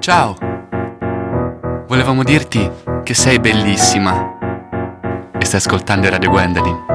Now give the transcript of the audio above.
Ciao! Volevamo dirti che sei bellissima e stai ascoltando Radio Gwendolyn.